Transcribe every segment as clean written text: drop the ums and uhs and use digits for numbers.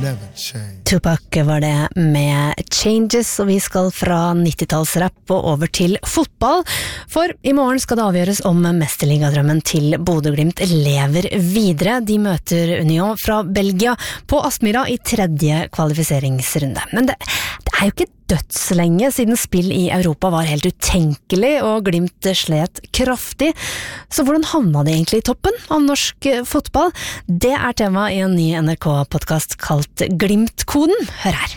never change. Tupac var det med Changes, og vi skal fra 90-tallsrapp og over til fotball, for i morgen skal det avgjøres om mesterligadrømmen til Bodø/Glimt lever videre. De møter Union fra Belgia på Aspmyra i tredje kvalifiseringsrunde. Men det er jo ikke dødslenge siden spill i Europa var helt utenkelig, og Glimt slet kraftig. Så hvordan havna de egentlig i toppen av norsk fotball? Det er tema i en ny NRK-podcast kalt Glimt-koden. Hør her.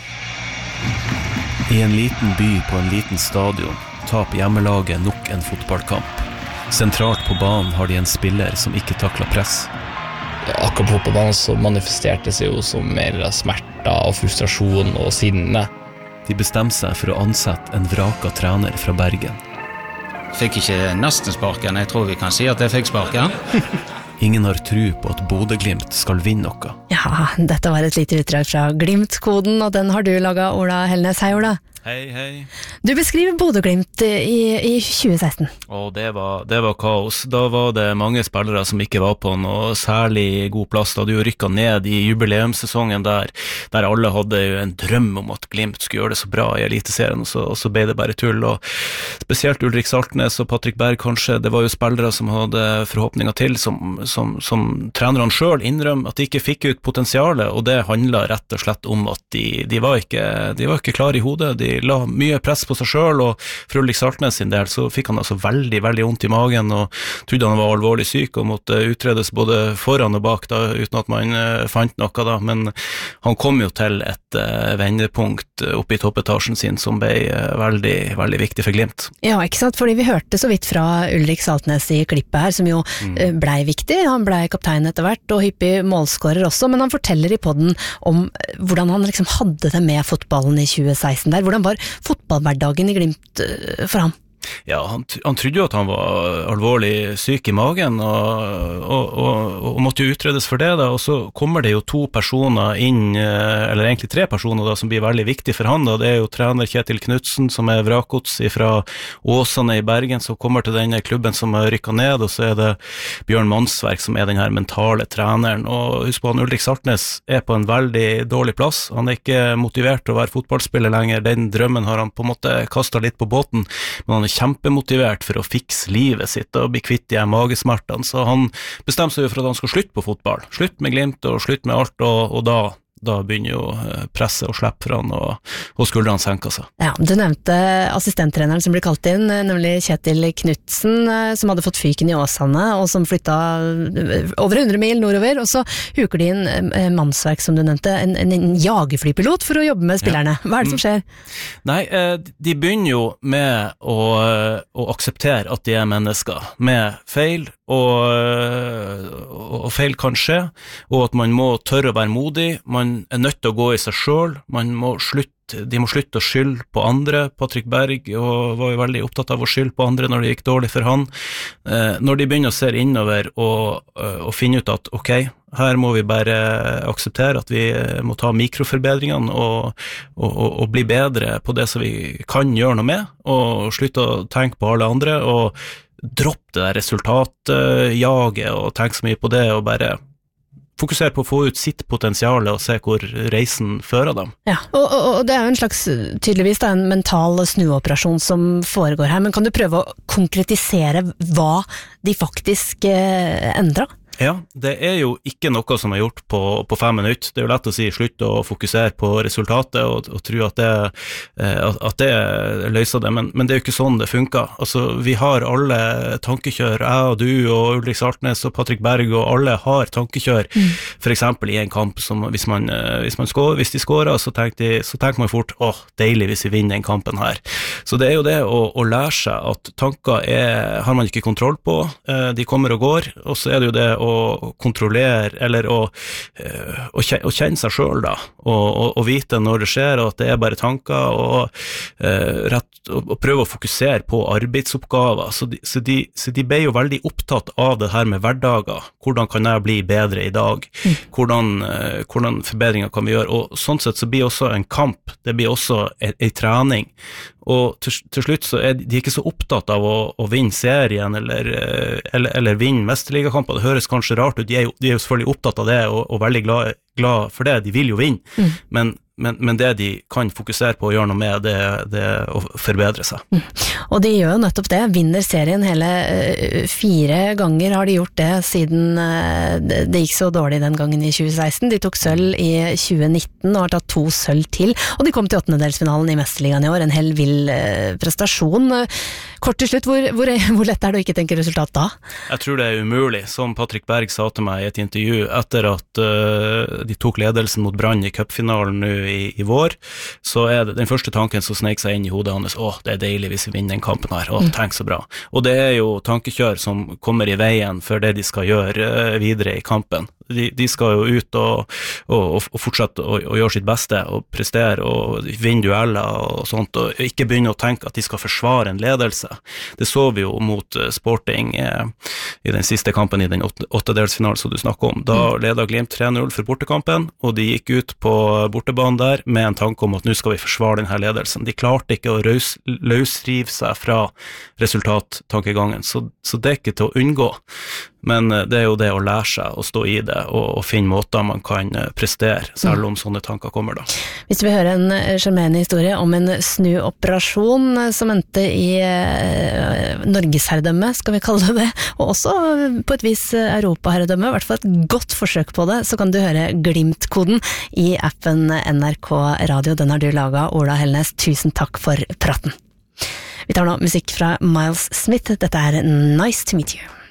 I en liten by på en liten stadion taper hjemmelaget nok en fotballkamp. Sentralt på banen har de en spiller som ikke takler press. Akkurat på banen så manifesterte det seg jo som mer smerter og frustrasjon og sinne. De bestemte seg for å ansette en vraka trener fra Bergen. Fikk ikke nesten sparken, jeg tror vi kan si at jeg fikk sparken. Ingen har tro på at Bodø/Glimt skal vinne noe. Ja, dette var et lite utdrag fra Glimt-koden, og den har du laget, Ola Helnes. Hei, Ola. Hei, hei. Du beskriver Bodø/Glimt i 2016. Og det var kaos. Da var det mange spillere som ikke var på noe særlig god plass. Da hadde jo rykket ned i jubileumssesongen der alle hadde jo en drøm om at Glimt skulle gjøre det så bra i Eliteserien, og så ble det bare tull. Og spesielt Ulrik Saltnes og Patrick Berg kanskje, det var jo spillere som hadde forhåpninger til, som trenerne selv innrømmer at de ikke fikk ut potensialet, og det handlet rett og slett om at de var ikke klare i hodet. De la mye press på seg selv, og for Ulrik Saltnes sin del så fikk han altså veldig, veldig vondt i magen, og trodde han var alvorlig syk og måtte utredes både foran og bak da, uten at man fant noe da, men han kom jo til et vendepunkt oppe i toppetasjen sin som ble veldig, veldig viktig for Glimt. Ja, ikke sant? Fordi vi hørte så vidt fra Ulrik Saltnes i klippet her, som jo blei viktig. Han blei kaptein etter hvert, og hyppig målskårer også, men han forteller i podden om hvordan han liksom hadde det med fotballen i 2016 der. Hvordan var fotballhverdagen i Glimt for ham? Ja, han trodde jo at han var alvorlig syk i magen og måtte jo utredes for det da, og så kommer det jo 2 personer inn, eller egentlig 3 personer da, som blir veldig viktige for han da. Det er jo trener Kjetil Knudsen som er vrakgods fra Åsane i Bergen, som kommer til denne klubben som har rykket ned, og så er det Bjørn Mansverk som er den her mentale treneren, og husk på han Ulrik Saltnes er på en veldig dårlig plass. Han er ikke motivert til å være fotballspiller lenger. Den drømmen har han på en måte kastet litt på båten, men han er kjempemotivert for å fikse livet sitt og bli kvitt de magesmertene, så han bestemte seg jo for at han skulle slutte på fotball. Slutt med Glimt og slutt med alt, og da begynner jo presset å slippe fra han, og skuldrene senker seg. Ja, du nevnte assistenttreneren som ble kalt inn, nemlig Kjetil Knudsen, som hadde fått fyken i Åsane, og som flyttet over 100 mil nordover, og så huker de inn Mansverk, som du nevnte, en jagerflypilot for å jobbe med spillerne. Hva er det som skjer? Nei, de begynner jo med å akseptere at de er mennesker, med feil, og feil kan skje, og at man må tørre å være modig, man er nødt til å gå i seg selv, de må slutte å skylde på andre. Patrick Berg var jo veldig opptatt av å skylde på andre når det gikk dårlig for han. Når de begynner å se innover og finne ut at ok, her må vi bare akseptere at vi må ta mikroforbedringene og bli bedre på det som vi kan gjøre noe med, og slutte å tenke på alle andre, og dropp det der resultatjaget og tenk så mye på det, og bare fokusere på å få ut sitt potensial og se hvor reisen fører dem. Ja, og det er jo en slags, tydeligvis en mental snuoperasjon som foregår her, men kan du prøve å konkretisere hva de faktisk endrer? Ja, det er jo ikke noe som er gjort på 5 minutter. Det er jo lett å si slutt å fokusere på resultatet og tro at det løser det, men det er jo ikke sånn det funker. Altså, vi har alle tankekjør, jeg og du og Ulrik Saltnes og Patrick Berg, og alle har tankekjør. For eksempel i en kamp som hvis de skårer, så tenker man fort, deilig hvis vi vinner den kampen her. Så det er jo det å lære seg at tanker har man ikke kontroll på, de kommer og går, og så er det jo det å kontrollere, eller å kjenne seg selv da, og vite når det skjer, og at det er bare tanker, og prøve å fokusere på arbeidsoppgaver. Så de ble jo veldig opptatt av det her med hverdager. Hvordan kan jeg bli bedre i dag? Hvordan forbedringer kan vi gjøre? Og sånn sett så blir også en kamp, det blir også en trening. Og til slutt så er de ikke så opptatt av å vinne serien eller vinne mesterligakamper. Det høres kanskje rart ut, de er jo selvfølgelig opptatt av det og veldig glad for det, de vil jo vinne, men det de kan fokusere på å gjøre noe med, det å forbedre seg. Og de gjør jo nettopp det, vinner serien hele 4 ganger har de gjort det siden det gikk så dårlig den gangen i 2016. De tok sølv i 2019 og har tatt 2 sølv til, og de kom til 8-delsfinalen i Mesterligaen i år, en helt vill prestasjon. Kort til slutt, hvor lett det å ikke tenke resultat da? Jeg tror det umulig, som Patrick Berg sa til meg i et intervju, etter at de tok ledelsen mot Brann i cupfinalen nå i vår, så det den første tanken som snek seg inn i hodet hans, det deilig hvis vi vinner den kampen her, tenk så bra. Og det jo tankekjør som kommer i veien for det de skal gjøre videre i kampen. De skal jo ut og fortsette å gjøre sitt beste og prestere og vinne dueller og sånt, og ikke begynne å tenke at de skal forsvare en ledelse. Det så vi jo mot Sporting i den siste kampen i den 8-delsfinalen som du snakket om. Da ledet Glimt 3-0 for bortekampen, og de gikk ut på bortebanen der med en tanke om at nå skal vi forsvare denne ledelsen. De klarte ikke å løsrive seg fra resultattankegangen, så det ikke til å unngå. Men det jo det å lære seg å stå i det og finne måter man kan prestere, selv om sånne tanker kommer da. Hvis vi hører en charmerende historie om en snuoperasjon som endte i Norgesherredømme, skal vi kalle det, og også på et vis Europaherredømme, i hvert fall et godt forsøk på det, så kan du høre Glimt-koden i appen NRK Radio. Den har du laget, Ola Helnes. Tusen takk for praten. Vi tar nå musikk fra Miles Smith. Dette Nice to Meet You.